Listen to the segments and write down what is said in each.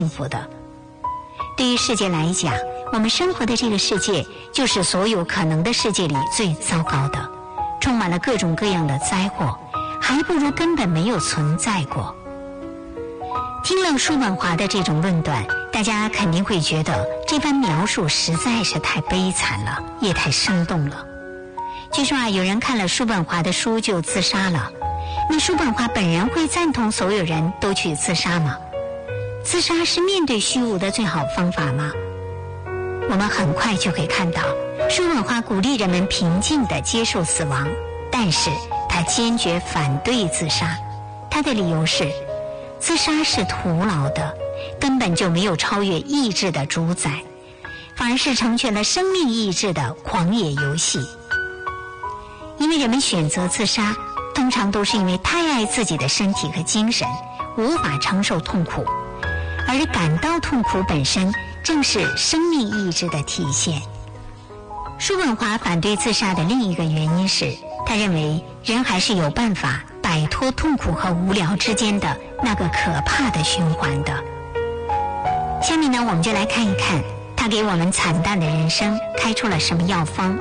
幸福的。对于世界来讲，我们生活的这个世界就是所有可能的世界里最糟糕的，充满了各种各样的灾祸，还不如根本没有存在过。听了叔本华的这种论断，大家肯定会觉得这番描述实在是太悲惨了，也太生动了。据说有人看了叔本华的书就自杀了，那叔本华本人会赞同所有人都去自杀吗？自杀是面对虚无的最好方法吗？我们很快就可以看到，叔本华鼓励人们平静地接受死亡，但是他坚决反对自杀。他的理由是，自杀是徒劳的，根本就没有超越意志的主宰，反而是成全了生命意志的狂野游戏。因为人们选择自杀，通常都是因为太爱自己的身体和精神，无法承受痛苦，而感到痛苦本身正是生命意志的体现。叔本华反对自杀的另一个原因是，他认为人还是有办法摆脱痛苦和无聊之间的那个可怕的循环的。下面呢，我们就来看一看他给我们惨淡的人生开出了什么药方。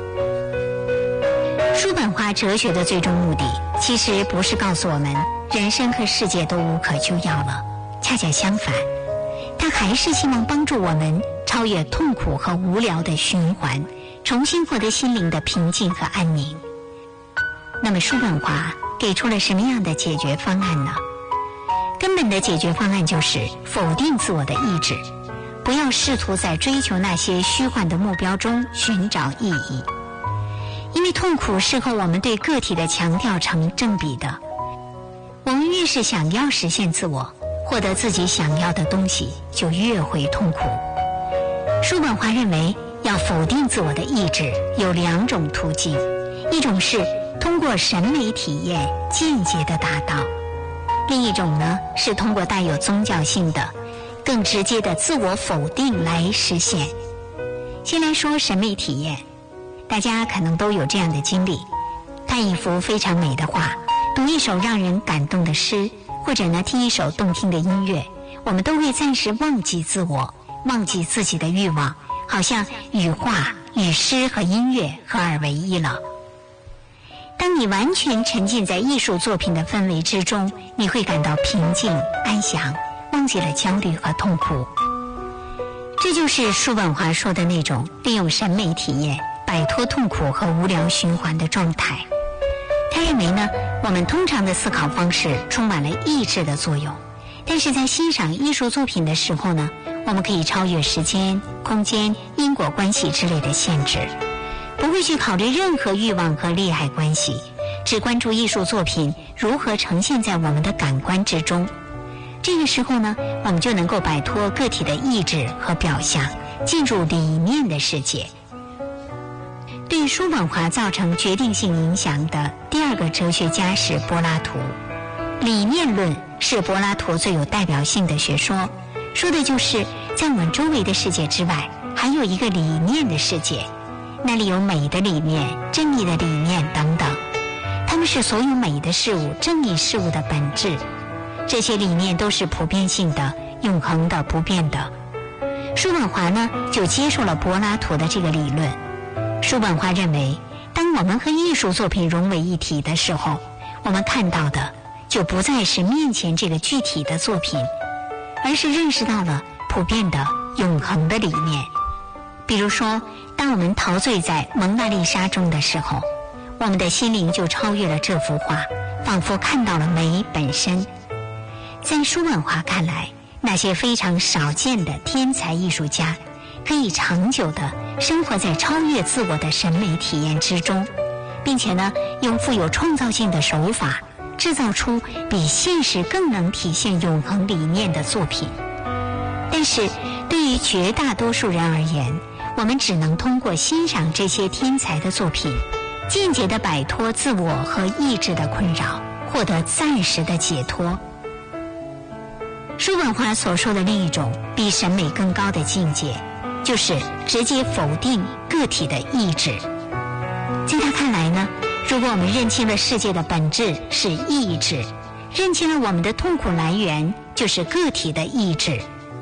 叔本华哲学的最终目的，其实不是告诉我们人生和世界都无可救药了，恰恰相反，他还是希望帮助我们超越痛苦和无聊的循环，重新获得心灵的平静和安宁。那么叔本华给出了什么样的解决方案呢？根本的解决方案就是否定自我的意志，不要试图在追求那些虚幻的目标中寻找意义。因为痛苦是和我们对个体的强调成正比的，我们越是想要实现自我，获得自己想要的东西，就越会痛苦。叔本华认为，要否定自我的意志有两种途径，一种是通过审美体验间接地达到，另一种呢是通过带有宗教性的更直接的自我否定来实现。先来说审美体验，大家可能都有这样的经历，看一幅非常美的画，读一首让人感动的诗，或者呢听一首动听的音乐，我们都会暂时忘记自我，忘记自己的欲望，好像与画、与诗和音乐合二为一了。当你完全沉浸在艺术作品的氛围之中，你会感到平静安详，忘记了焦虑和痛苦。这就是叔本华说的那种利用审美体验摆脱痛苦和无聊循环的状态。他认为呢，我们通常的思考方式充满了意志的作用，但是在欣赏艺术作品的时候呢，我们可以超越时间、空间、因果关系之类的限制，不会去考虑任何欲望和利害关系，只关注艺术作品如何呈现在我们的感官之中。这个时候呢，我们就能够摆脱个体的意志和表象，进入理念的世界。对叔本华造成决定性影响的第二个哲学家是柏拉图。理念论是柏拉图最有代表性的学说，说的就是在我们周围的世界之外，还有一个理念的世界，那里有美的理念、正义的理念等等，它们是所有美的事物、正义事物的本质。这些理念都是普遍性的、永恒的、不变的。叔本华呢，就接受了柏拉图的这个理论。叔本华认为，当我们和艺术作品融为一体的时候，我们看到的就不再是面前这个具体的作品，而是认识到了普遍的、永恒的理念。比如说，当我们陶醉在蒙娜丽莎中的时候，我们的心灵就超越了这幅画，仿佛看到了美本身。在叔本华看来，那些非常少见的天才艺术家可以长久地生活在超越自我的审美体验之中，并且呢，用富有创造性的手法制造出比现实更能体现永恒理念的作品。但是对于绝大多数人而言，我们只能通过欣赏这些天才的作品，间接地摆脱自我和意志的困扰，获得暂时的解脱。叔本华所说的另一种比审美更高的境界，就是直接否定个体的意志。在他看来呢，如果我们认清了世界的本质是意志，认清了我们的痛苦来源就是个体的意志，